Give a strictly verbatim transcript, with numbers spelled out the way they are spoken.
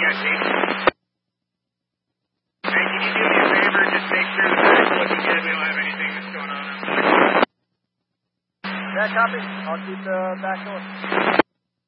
Yeah, Chief. Hey, can you do me a favor? Just make sure the back's looking good. We don't have anything that's going on outside. Yeah, copy. I'll keep the back going.